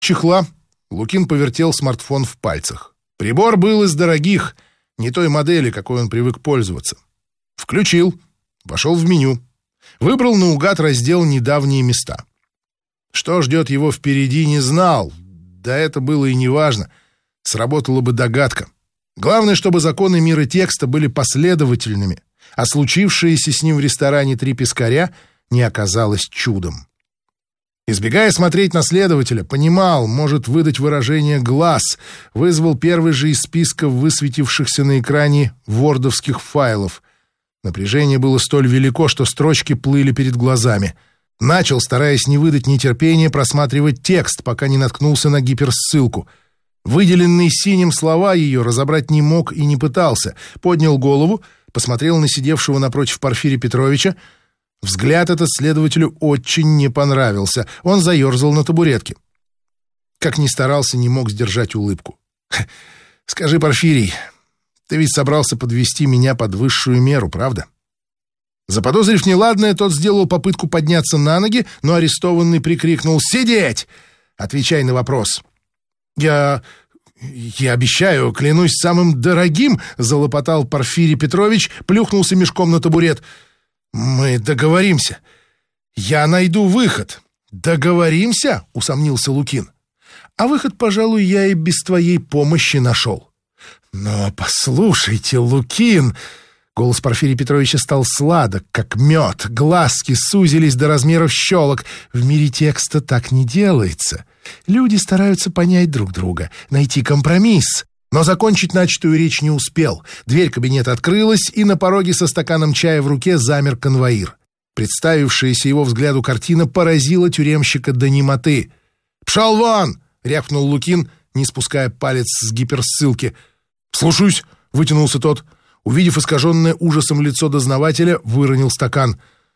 чехла. Лукин повертел смартфон в пальцах. Прибор был из дорогих, не той модели, какой он привык пользоваться. Включил, вошел в меню. Выбрал наугад раздел «Недавние места». Что ждет его впереди, не знал. Да это было и не важно. Сработала бы догадка. Главное, чтобы законы мира текста были последовательными, а случившееся с ним в ресторане «Три пескаря» не оказалось чудом. Избегая смотреть на следователя, понимал, может выдать выражение «глаз», вызвал первый же из списка высветившихся на экране вордовских файлов. Напряжение было столь велико, что строчки плыли перед глазами. Начал, стараясь не выдать нетерпения, просматривать текст, пока не наткнулся на гиперссылку. Выделенные синим слова ее разобрать не мог и не пытался. Поднял голову, посмотрел на сидевшего напротив Порфирия Петровича. Взгляд этот следователю очень не понравился. Он заерзал на табуретке. Как ни старался, не мог сдержать улыбку. «Скажи, Порфирий, ты ведь собрался подвести меня под высшую меру, правда?» Заподозрив неладное, тот сделал попытку подняться на ноги, но арестованный прикрикнул: «Сидеть! Отвечай на вопрос!» «Я обещаю, клянусь самым дорогим!» — залопотал Порфирий Петрович, плюхнулся мешком на табурет. «Мы договоримся. Я найду выход». «Договоримся?» — усомнился Лукин. «А выход, пожалуй, я и без твоей помощи нашел». «Но послушайте, Лукин...» Голос Порфирия Петровича стал сладок, как мед. Глазки сузились до размеров щелок. В мире текста так не делается. Люди стараются понять друг друга, найти компромисс. Но закончить начатую речь не успел. Дверь кабинета открылась, и на пороге со стаканом чая в руке замер конвоир. Представившаяся его взгляду картина поразила тюремщика до немоты. «Пшел вон!» — рявкнул Лукин, не спуская палец с гиперссылки. «Слушаюсь!» — вытянулся тот. Увидев искаженное ужасом лицо дознавателя, выронил стакан.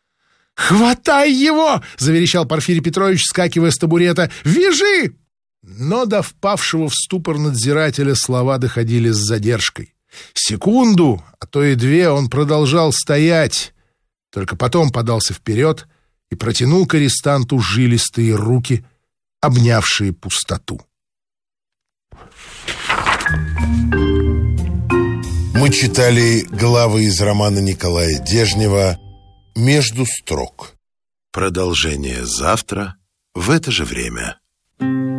«Хватай его!» — заверещал Порфирий Петрович, вскакивая с табурета. «Вяжи!» Но до впавшего в ступор надзирателя слова доходили с задержкой. Секунду, а то и две, он продолжал стоять. Только потом подался вперед и протянул к арестанту жилистые руки, обнявшие пустоту. Мы читали главы из романа Николая Дежнева «Между строк». Продолжение завтра в это же время.